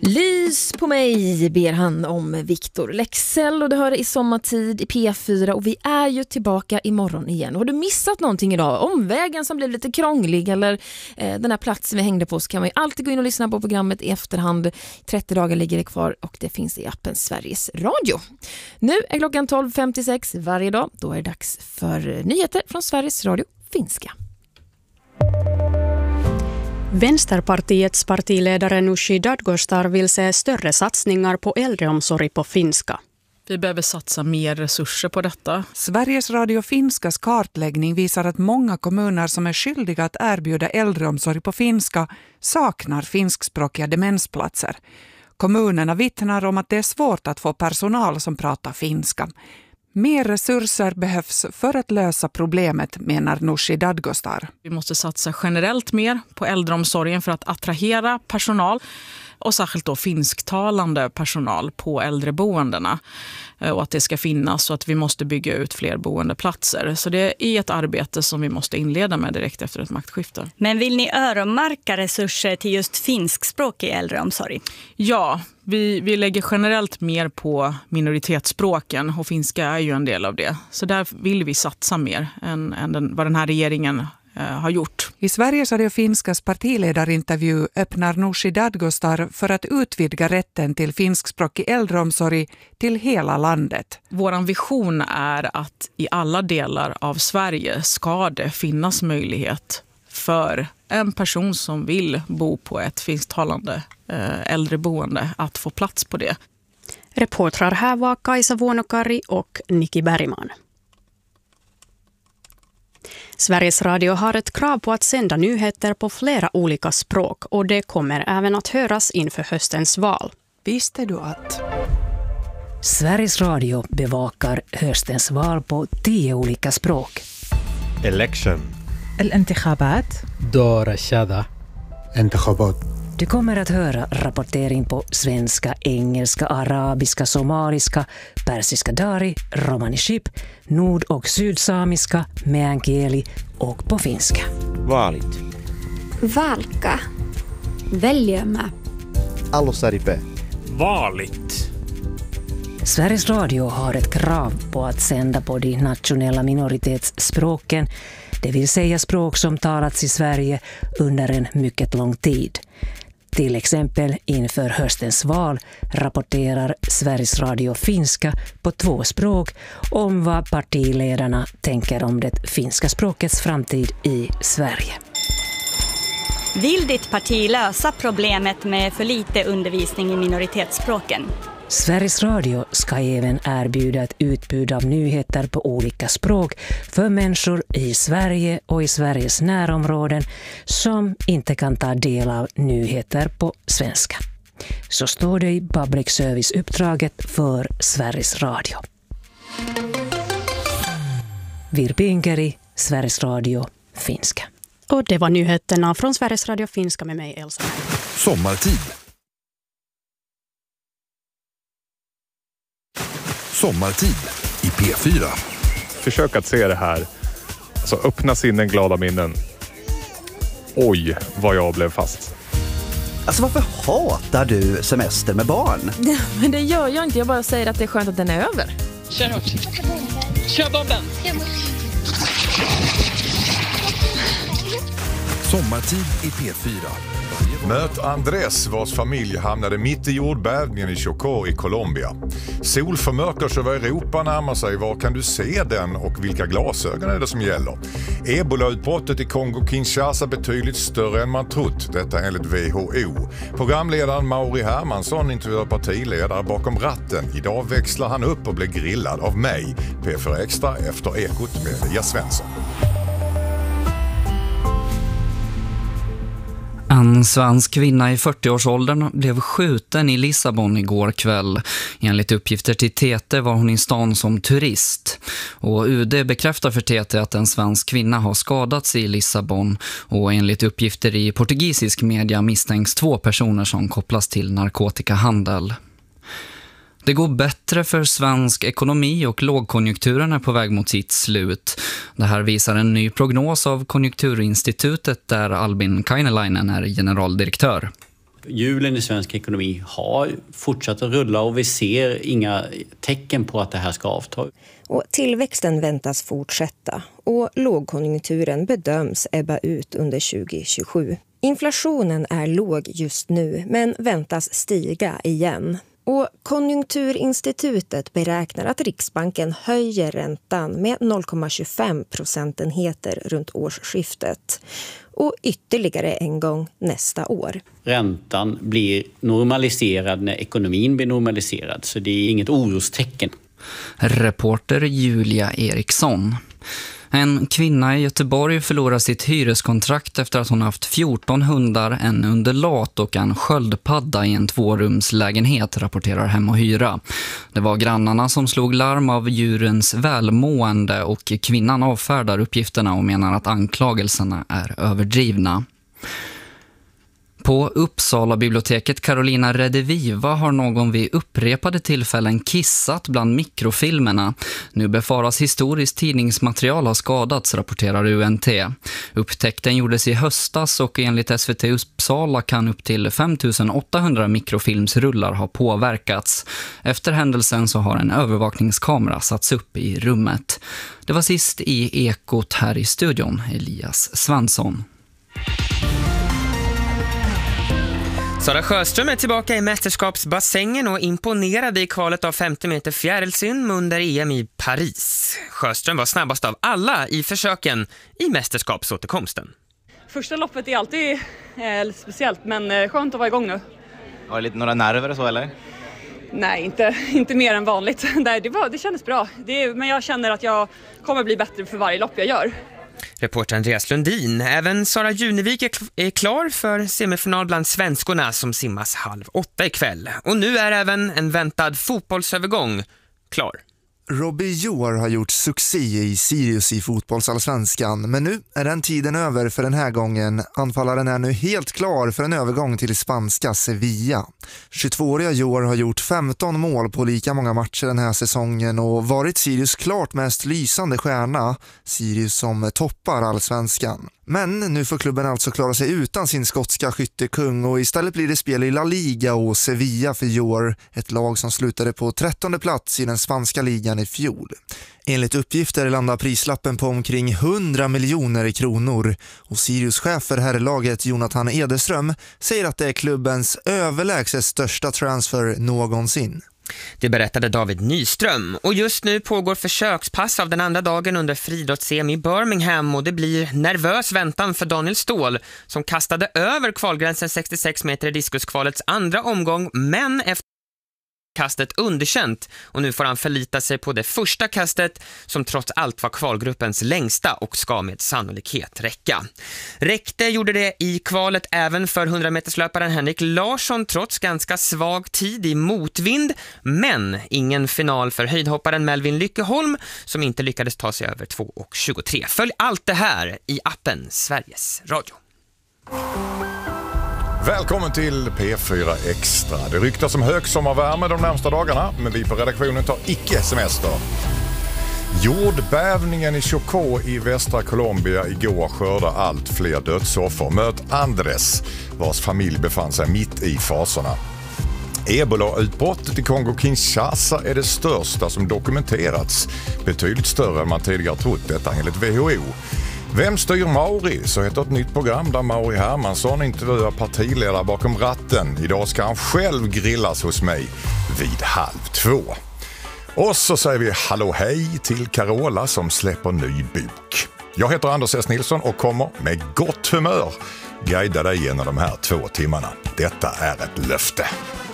Lys på mig ber han om Victor Leksell och det hör i sommartid i P4 och vi är ju tillbaka imorgon igen. Har du missat någonting idag? Omvägen som blev lite krånglig eller den här platsen vi hängde på, så kan man ju alltid gå in och lyssna på programmet i efterhand. 30 dagar ligger det kvar och det finns i appen Sveriges Radio. Nu är klockan 12.56 varje dag. Då är det dags för nyheter från Sveriges Radio finska. Vänsterpartiets partiledare Nooshi Dadgostar vill se större satsningar på äldreomsorg på finska. Vi behöver satsa mer resurser på detta. Sveriges Radio Finskas kartläggning visar att många kommuner som är skyldiga att erbjuda äldreomsorg på finska saknar finskspråkiga demensplatser. Kommunerna vittnar om att det är svårt att få personal som pratar finska. Mer resurser behövs för att lösa problemet, menar Nooshi Dadgostar. Vi måste satsa generellt mer på äldreomsorgen för att attrahera personal och särskilt då finsktalande personal på äldreboendena. Och att det ska finnas och att vi måste bygga ut fler boendeplatser. Så det är ett arbete som vi måste inleda med direkt efter ett maktskifte. Men vill ni öronmärka resurser till just finskspråk i äldreomsorg? Ja, vi lägger generellt mer på minoritetsspråken och finska är ju en del av det. Så där vill vi satsa mer än vad den här regeringen har gjort. I Sveriges Radio Finskas partiledarintervju öppnar Nooshi Dadgostar för att utvidga rätten till finskspråkig äldreomsorg till hela landet. Vår vision är att i alla delar av Sverige ska det finnas möjlighet för en person som vill bo på ett finsktalande äldreboende att få plats på det. Reportrar här var Kaisa Vuonokari och Nikki Bergman. Sveriges Radio har ett krav på att sända nyheter på flera olika språk och det kommer även att höras inför höstens val. Visste du att Sveriges Radio bevakar höstens val på 10 olika språk? Election. الانتخابات. دور الشذا. انتخابات. Du kommer att höra rapportering på svenska, engelska, arabiska, somaliska, persiska dari, romani chib, nord- och sydsamiska, meänkieli och på finska. Vaalit. Valka. Väljämä. Alussaripe. Vaalit. Sveriges Radio har ett krav på att sända på de nationella minoritetsspråken, det vill säga språk som talats i Sverige under en mycket lång tid. Till exempel inför höstens val rapporterar Sveriges Radio finska på 2 språk om vad partiledarna tänker om det finska språkets framtid i Sverige. Vill ditt parti lösa problemet med för lite undervisning i minoritetsspråken? Sveriges Radio ska även erbjuda ett utbud av nyheter på olika språk för människor i Sverige och i Sveriges närområden som inte kan ta del av nyheter på svenska. Så står det i public service-uppdraget för Sveriges Radio. Virpi Inkeri, Sveriges Radio, finska. Och det var nyheterna från Sveriges Radio finska med mig, Elsa. Sommartid. Sommartid i P4. Försök att se det här. Alltså öppna sinnen, glada minnen. Oj, vad jag blev fast. Alltså varför hatar du semester med barn? Ja, men det gör jag inte. Jag bara säger att det är skönt att den är över. Kör hårt. Kör bomben. Sommartid i P4. Möt Andrés, vars familj hamnade mitt i jordbävningen i Chocó i Colombia. Solförmörkelse över Europa närmar sig. Var kan du se den och vilka glasögon är det som gäller? Ebola-utbrottet i Kongo-Kinshasa betydligt större än man trott. Detta enligt WHO. Programledaren Mauri Hermansson intervjuar partiledare bakom ratten. Idag växlar han upp och blir grillad av mig. P4 Extra efter Ekot med Lia Svensson. En svensk kvinna i 40-årsåldern blev skjuten i Lissabon igår kväll. Enligt uppgifter till TT var hon i stan som turist. Och UD bekräftar för TT att en svensk kvinna har skadats i Lissabon. Och enligt uppgifter i portugisisk media misstänks 2 personer som kopplas till narkotikahandel. Det går bättre för svensk ekonomi och lågkonjunkturen är på väg mot sitt slut. Det här visar en ny prognos av Konjunkturinstitutet där Albin Kainelainen är generaldirektör. Hjulen i svensk ekonomi har fortsatt att rulla och vi ser inga tecken på att det här ska avta. Och tillväxten väntas fortsätta och lågkonjunkturen bedöms ebba ut under 2027. Inflationen är låg just nu men väntas stiga igen. Och Konjunkturinstitutet beräknar att Riksbanken höjer räntan med 0,25 procentenheter runt årsskiftet och ytterligare en gång nästa år. Räntan blir normaliserad när ekonomin blir normaliserad, så det är inget orostecken. Reporter Julia Eriksson. En kvinna i Göteborg förlorar sitt hyreskontrakt efter att hon haft 14 hundar, en undullat och en sköldpadda i en 2-rumslägenhet, rapporterar Hem och Hyra. Det var grannarna som slog larm av djurens välmående och kvinnan avfärdar uppgifterna och menar att anklagelserna är överdrivna. På Uppsala biblioteket Carolina Rediviva har någon vid upprepade tillfällen kissat bland mikrofilmerna. Nu befaras historiskt tidningsmaterial ha skadats, rapporterar UNT. Upptäckten gjordes i höstas och enligt SVT Uppsala kan upp till 5800 mikrofilmsrullar ha påverkats. Efter händelsen så har en övervakningskamera satts upp i rummet. Det var sist i Ekot här i studion, Elias Svansson. Sara Sjöström är tillbaka i mästerskapsbassängen och imponerade i kvalet av 50 meter fjärilsym under EM i Paris. Sjöström var snabbast av alla i försöken i mästerskapsåterkomsten. Första loppet är alltid lite speciellt, men skönt att vara igång nu. Har du lite några nerver och så eller? Nej, inte mer än vanligt. Det kändes bra. Men jag känner att jag kommer bli bättre för varje lopp jag gör. Reporter Andreas Lundin. Även Sara Junevik är klar för semifinal bland svenskorna som simmas 7:30 ikväll. Och nu är även en väntad fotbollsövergång klar. Robbie Joar har gjort succé i Sirius i fotbollsallsvenskan, men nu är den tiden över för den här gången. Anfallaren är nu helt klar för en övergång till spanska Sevilla. 22-åriga Joar har gjort 15 mål på lika många matcher den här säsongen och varit Sirius klart mest lysande stjärna, Sirius som toppar allsvenskan. Men nu får klubben alltså klara sig utan sin skotska skyttekung och istället blir det spel i La Liga och Sevilla för Joar, ett lag som slutade på 13:e plats i den spanska ligan i fjol. Enligt uppgifter landar prislappen på omkring 100 miljoner kronor och Sirius chef för herrlaget Jonathan Ederström säger att det är klubbens överlägset största transfer någonsin. Det berättade David Nyström. Och just nu pågår försökspass av den andra dagen under friidrotts-EM i Birmingham och det blir nervös väntan för Daniel Ståhl som kastade över kvalgränsen 66 meter i diskuskvalets andra omgång, men efter kastet underkänt och nu får han förlita sig på det första kastet som trots allt var kvalgruppens längsta och ska med sannolikhet räcka. Räckte gjorde det i kvalet även för 100-meterslöparen Henrik Larsson trots ganska svag tid i motvind, men ingen final för höjdhopparen Melvin Lyckeholm som inte lyckades ta sig över 2:23. Följ allt det här i appen Sveriges Radio. Välkommen till P4 Extra. Det ryktas om högsommarvärme de närmsta dagarna, men vi på redaktionen tar icke semester. Jordbävningen i Chocó i västra Colombia igår skördar allt fler dödsoffer. Möt Andres, vars familj befann sig mitt i faserna. Ebola-utbrottet i Kongo-Kinshasa är det största som dokumenterats. Betydligt större än man tidigare trott, detta enligt WHO. Vem styr Mauri? Så heter ett nytt program där Mauri Hermansson intervjuar partiledare bakom ratten. Idag ska han själv grillas hos mig vid 1:30. Och så säger vi hallå hej till Carola som släpper ny bok. Jag heter Anders S. Nilsson och kommer med gott humör guida dig genom de här 2 timmarna. Detta är ett löfte.